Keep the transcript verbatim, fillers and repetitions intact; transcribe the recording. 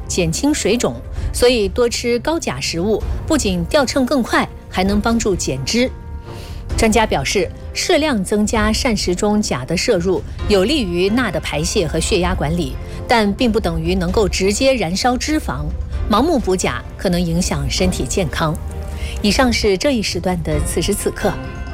减轻水肿，所以多吃高钾食物不仅掉秤更快，还能帮助减脂。专家表示，适量增加膳食中钾的摄入，有利于钠的排泄和血压管理，但并不等于能够直接燃烧脂肪。盲目补钾可能影响身体健康。以上是这一时段的此时此刻。